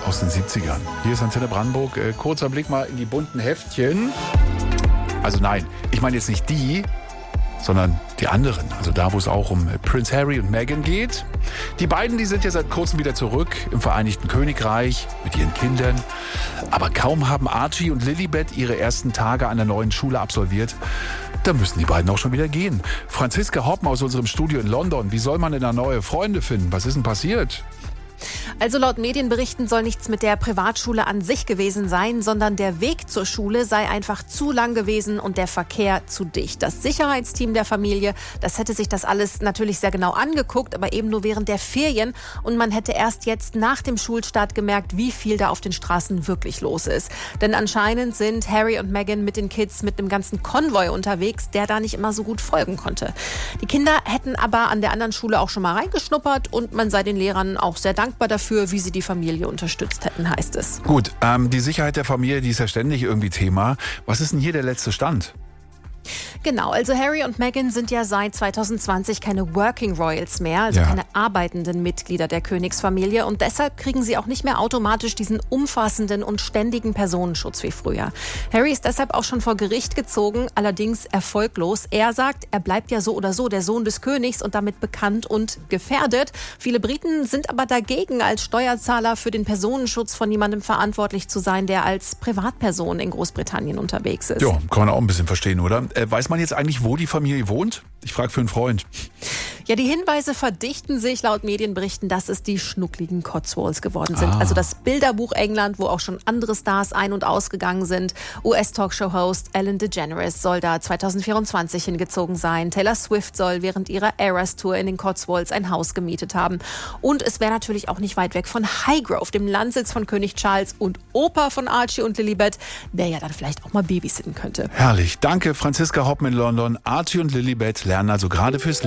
aus den 70ern. Hier ist Antenne Brandenburg. Kurzer Blick mal in die bunten Heftchen. Also nein, ich meine jetzt nicht die, sondern die anderen. Also da, wo es auch um Prince Harry und Meghan geht. Die beiden, die sind ja seit kurzem wieder zurück im Vereinigten Königreich mit ihren Kindern. Aber kaum haben Archie und Lilibet ihre ersten Tage an der neuen Schule absolviert, da müssen die beiden auch schon wieder gehen. Franziska Hoppen aus unserem Studio in London. Wie soll man denn da neue Freunde finden? Was ist denn passiert? Also laut Medienberichten soll nichts mit der Privatschule an sich gewesen sein, sondern der Weg zur Schule sei einfach zu lang gewesen und der Verkehr zu dicht. Das Sicherheitsteam der Familie, das hätte sich das alles natürlich sehr genau angeguckt, aber eben nur während der Ferien. Und man hätte erst jetzt nach dem Schulstart gemerkt, wie viel da auf den Straßen wirklich los ist. Denn anscheinend sind Harry und Meghan mit den Kids mit einem ganzen Konvoi unterwegs, der da nicht immer so gut folgen konnte. Die Kinder hätten aber an der anderen Schule auch schon mal reingeschnuppert und man sei den Lehrern auch sehr dankbar dafür, wie sie die Familie unterstützt hätten, heißt es. Gut, die Sicherheit der Familie, die ist ja ständig irgendwie Thema. Was ist denn hier der letzte Stand? Genau, also Harry und Meghan sind ja seit 2020 keine Working Royals mehr, also keine arbeitenden Mitglieder der Königsfamilie und deshalb kriegen sie auch nicht mehr automatisch diesen umfassenden und ständigen Personenschutz wie früher. Harry ist deshalb auch schon vor Gericht gezogen, allerdings erfolglos. Er sagt, er bleibt ja so oder so der Sohn des Königs und damit bekannt und gefährdet. Viele Briten sind aber dagegen, als Steuerzahler für den Personenschutz von jemandem verantwortlich zu sein, der als Privatperson in Großbritannien unterwegs ist. Ja, kann man auch ein bisschen verstehen, oder? Weiß man jetzt eigentlich, wo die Familie wohnt? Ich frage für einen Freund. Ja, die Hinweise verdichten sich laut Medienberichten, dass es die schnuckligen Cotswolds geworden sind. Also das Bilderbuch England, wo auch schon andere Stars ein- und ausgegangen sind. US-Talkshow-Host Ellen DeGeneres soll da 2024 hingezogen sein. Taylor Swift soll während ihrer Eras-Tour in den Cotswolds ein Haus gemietet haben. Und es wäre natürlich auch nicht weit weg von Highgrove, dem Landsitz von König Charles und Opa von Archie und Lilibet, der ja dann vielleicht auch mal babysitten könnte. Herrlich. Danke, Franziska Hoppen in London. Archie und Lilibet lernen also gerade fürs